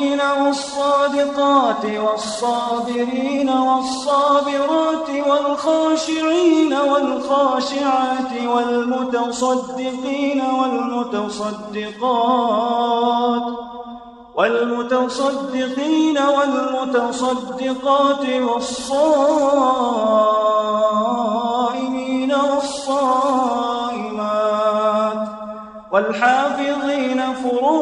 والصادقين والصادقات والصابرين والصابرات والخاشعين والخاشعات والمتصدقين والمتصدقات والصائمين والصائمات والحافظين فروجهم